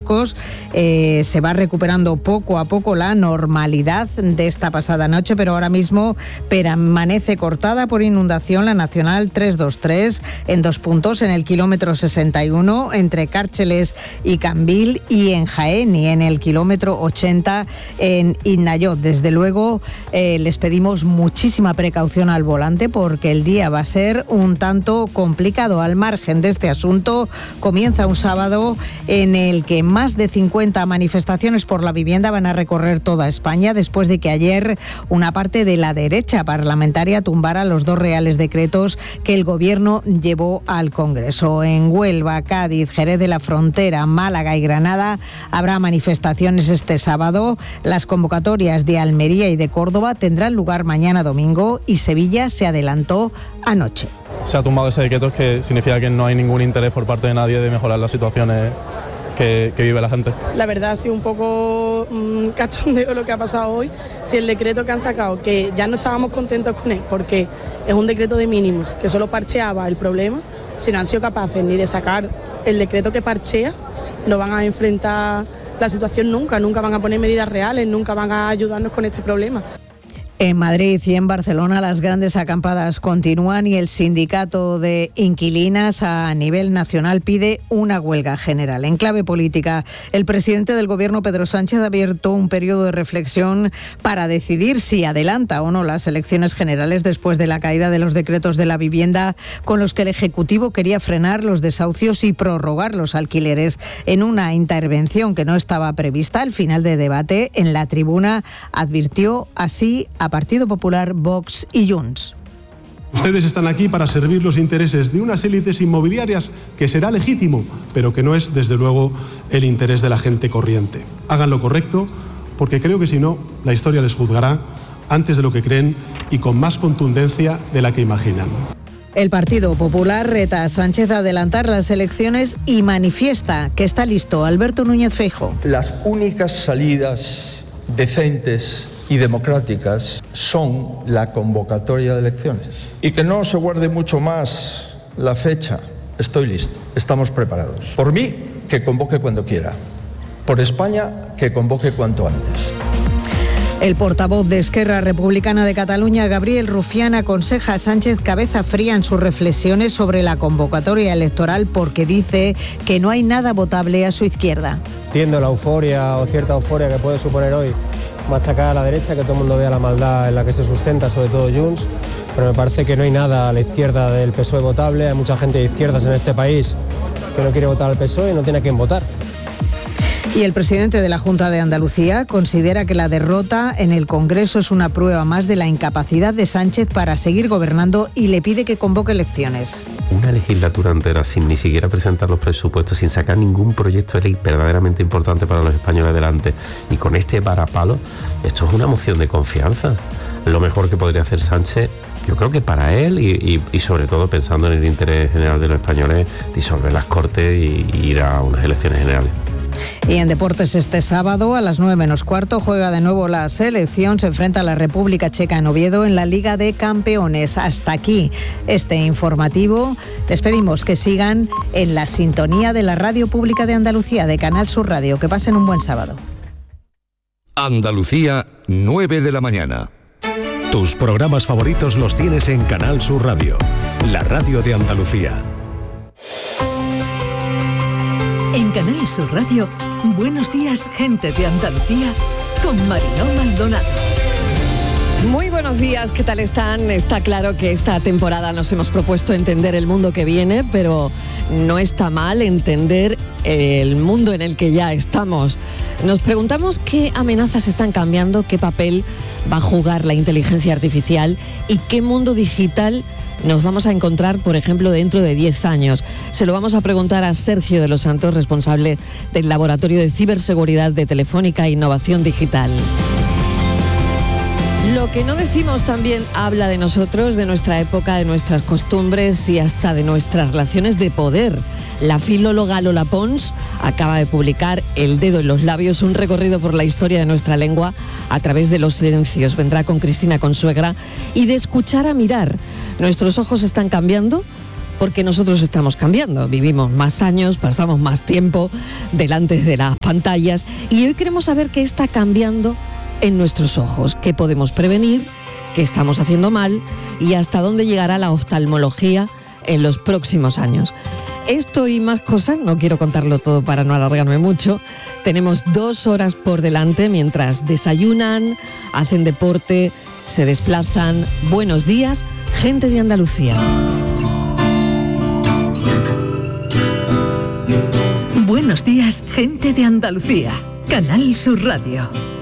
vascos. Se va recuperando poco a poco la normalidad de esta pasada noche, pero ahora mismo permanece cortada por inundación la Nacional 323 en 2 puntos, en el kilómetro 61 entre Cárceles y Cambil, y en Jaén y en el kilómetro 80 en Innayot. Desde luego les pedimos muchísima precaución al volante porque el día va a ser un tanto complicado. Al margen de este asunto, comienza un sábado en el que más de 50 manifestaciones por la vivienda van a recorrer toda España después de que ayer una parte de la derecha parlamentaria tumbara los 2 reales decretos que el gobierno llevó al Congreso. En Huelva, Cádiz, Jerez de la Frontera, Málaga y Granada habrá manifestaciones este sábado. Las convocatorias de Almería y de Córdoba tendrán lugar mañana domingo y Sevilla se adelantó anoche. Se ha tumbado ese decreto, que significa que no hay ningún interés por parte de nadie de mejorar las situaciones que vive la gente. La verdad ha sido un poco cachondeo lo que ha pasado hoy. Si el decreto que han sacado, que ya no estábamos contentos con él, porque es un decreto de mínimos, que solo parcheaba el problema, si no han sido capaces ni de sacar el decreto que parchea, no van a enfrentar la situación nunca van a poner medidas reales, nunca van a ayudarnos con este problema. En Madrid y en Barcelona las grandes acampadas continúan y el sindicato de inquilinas a nivel nacional pide una huelga general. En clave política, el presidente del Gobierno, Pedro Sánchez, ha abierto un periodo de reflexión para decidir si adelanta o no las elecciones generales después de la caída de los decretos de la vivienda con los que el Ejecutivo quería frenar los desahucios y prorrogar los alquileres. En una intervención que no estaba prevista, al final de debate en la tribuna advirtió así a Partido Popular, Vox y Junts. Ustedes están aquí para servir los intereses de unas élites inmobiliarias, que será legítimo, pero que no es, desde luego, el interés de la gente corriente. Hagan lo correcto, porque creo que si no, la historia les juzgará antes de lo que creen y con más contundencia de la que imaginan. El Partido Popular reta a Sánchez a adelantar las elecciones y manifiesta que está listo. Alberto Núñez Feijóo. Las únicas salidas decentes y democráticas son la convocatoria de elecciones. Y que no se guarde mucho más la fecha. Estoy listo, estamos preparados. Por mí, que convoque cuando quiera. Por España, que convoque cuanto antes. El portavoz de Esquerra Republicana de Cataluña, Gabriel Rufián, aconseja a Sánchez cabeza fría en sus reflexiones sobre la convocatoria electoral porque dice que no hay nada votable a su izquierda. Entiendo la euforia o cierta euforia que puede suponer hoy machacar a la derecha, que todo el mundo vea la maldad en la que se sustenta, sobre todo Junts, pero me parece que no hay nada a la izquierda del PSOE votable. Hay mucha gente de izquierdas en este país que no quiere votar al PSOE y no tiene a quién votar. Y el presidente de la Junta de Andalucía considera que la derrota en el Congreso es una prueba más de la incapacidad de Sánchez para seguir gobernando y le pide que convoque elecciones. Una legislatura entera sin ni siquiera presentar los presupuestos, sin sacar ningún proyecto de ley verdaderamente importante para los españoles adelante, y con este varapalo, esto es una moción de confianza. Lo mejor que podría hacer Sánchez, yo creo que para él y sobre todo pensando en el interés general de los españoles, disolver las Cortes y ir a unas elecciones generales. Y en deportes, este sábado a las 9:15 juega de nuevo la selección, se enfrenta a la República Checa en Oviedo en la Liga de Campeones. Hasta aquí este informativo. Les pedimos que sigan en la sintonía de la Radio Pública de Andalucía, de Canal Sur Radio. Que pasen un buen sábado. Andalucía, 9 de la mañana. Tus programas favoritos los tienes en Canal Sur Radio, la radio de Andalucía. En Canal Sur Radio, Buenos días, gente de Andalucía, con Mariló Maldonado. Muy buenos días, ¿qué tal están? Está claro que esta temporada nos hemos propuesto entender el mundo que viene, pero no está mal entender el mundo en el que ya estamos. Nos preguntamos qué amenazas están cambiando, qué papel va a jugar la inteligencia artificial y qué mundo digital nos vamos a encontrar, por ejemplo, dentro de 10 años. Se lo vamos a preguntar a Sergio de los Santos, responsable del Laboratorio de Ciberseguridad de Telefónica e Innovación Digital. Lo que no decimos también habla de nosotros, de nuestra época, de nuestras costumbres y hasta de nuestras relaciones de poder. La filóloga Lola Pons acaba de publicar El dedo en los labios, un recorrido por la historia de nuestra lengua a través de los silencios. Vendrá con Cristina Consuegra y de escuchar a mirar. ¿Nuestros ojos están cambiando? porque nosotros estamos cambiando, vivimos más años, pasamos más tiempo delante de las pantallas y hoy queremos saber qué está cambiando en nuestros ojos, qué podemos prevenir, qué estamos haciendo mal y hasta dónde llegará la oftalmología en los próximos años. Esto y más cosas, no quiero contarlo todo para no alargarme mucho. Tenemos 2 horas por delante mientras desayunan, hacen deporte, se desplazan. Buenos días, gente de Andalucía. Buenos días, gente de Andalucía. Canal Sur Radio.